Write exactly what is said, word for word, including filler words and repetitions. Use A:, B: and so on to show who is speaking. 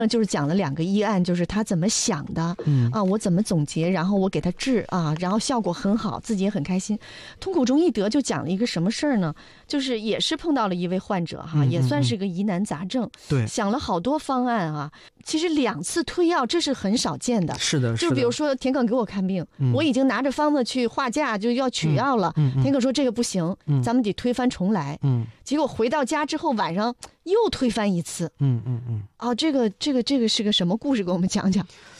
A: 就是讲了两个医案，就是他怎么想的，嗯啊，我怎么总结，然后我给他治啊，然后效果很好，自己也很开心。痛苦中易得就讲了一个什么事儿呢？就是也是碰到了一位患者哈，也算是个疑难杂症，对，想了好多方案啊。其实两次推药这是很少见的，
B: 是的，
A: 就比如说田埂给我看病，我已经拿着方子去画架就要取药了，田埂说这个不行，咱们得推翻重来，嗯，结果回到家之后晚上又推翻一次，嗯嗯嗯，哦，这个这个这个是个什么故事？给我们讲讲。